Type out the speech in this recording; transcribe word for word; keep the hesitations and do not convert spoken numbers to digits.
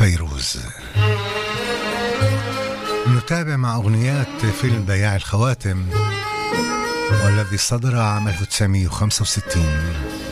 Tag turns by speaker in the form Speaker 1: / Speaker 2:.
Speaker 1: فيروز. نتابع مع أغنيات فيلم بياع الخواتم والذي صدر عام ألف وتسعمئة وخمسة وستين.